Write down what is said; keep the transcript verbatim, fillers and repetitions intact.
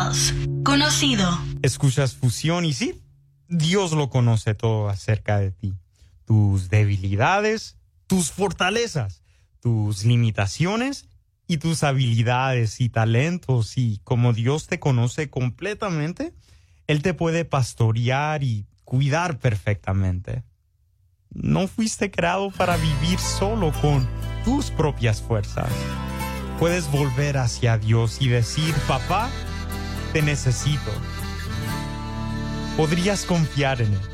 Wells, conocido. Escuchas Fusión y sí, Dios lo conoce todo acerca de ti. Tus debilidades, tus fortalezas, tus limitaciones y tus habilidades y talentos. Y como Dios te conoce completamente, Él te puede pastorear y cuidar perfectamente. No fuiste creado para vivir solo con tus propias fuerzas. Puedes volver hacia Dios y decir: papá, te necesito. Podrías confiar en Él.